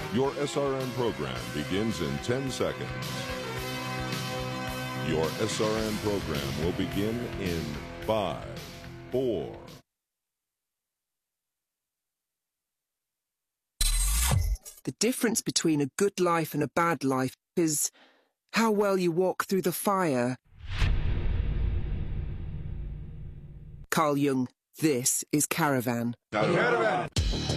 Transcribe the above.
Your SRN program begins in 10 seconds. Your SRN program will begin in 5, 4. The difference between a good life and a bad life is how well you walk through the fire. Carl Jung, this is Caravan. Caravan.